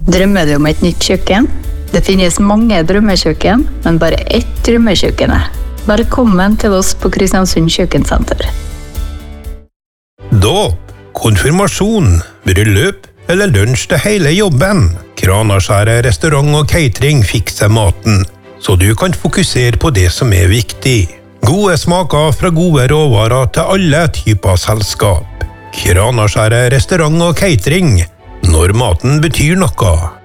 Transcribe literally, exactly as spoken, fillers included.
Drømmer du om et nytt kjøkken? Det finnes mange drømmekjøkken, men bare ett drømmekjøkken. Velkommen til oss på Kristiansund Kjøkkensenter. Dåp, konfirmasjon, bryllup eller lunsj til hele jobben. Kranaskjæret restaurant og catering fikser maten, så du kan fokusere på det som er viktig. Gode smaker fra gode råvarer til alle typer selskap. Kranaskjæret restaurant og catering, når maten betyr noe.